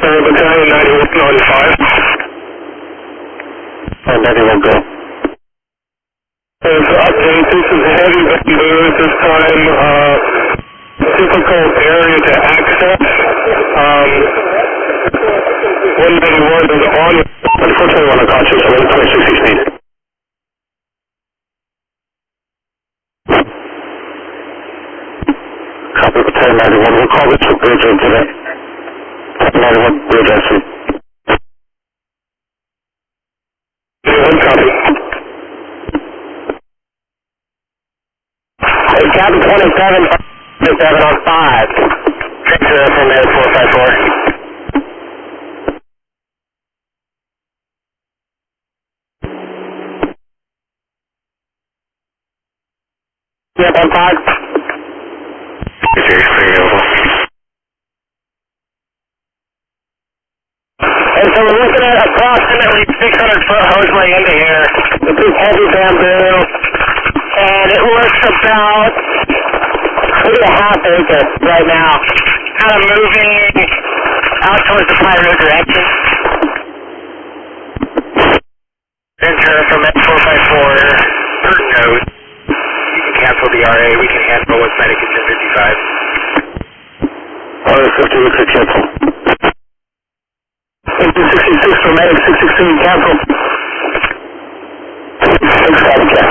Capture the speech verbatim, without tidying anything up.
Battalion ninety-one on five. And ninety-one go. There's update, this is heavy bamboo at this time, uh, difficult area to access. Um, one ninety-one is on, unfortunately one unconscious, one twenty-six speed. Copy Battalion ninety-one, we'll call this a bridge incident. ninety-one, bridge incident. One copy. Hey, Captain twenty-seven, twenty-seven on five. Transfer from Air four five four. Yep, on five. Very free over. And so we're looking at approximately six hundred foot hose laying into here. This is heavy bamboo. And it looks about three and a half acres right now. Kind of moving out towards the Fly Road direction. Ventura from F four five four, certain node. You can cancel the R A, we can handle what's Medic Engine fifty-five. R A fifty, we could cancel. Engine sixty-six for Medic six sixteen, cancel. Thanks, Captain.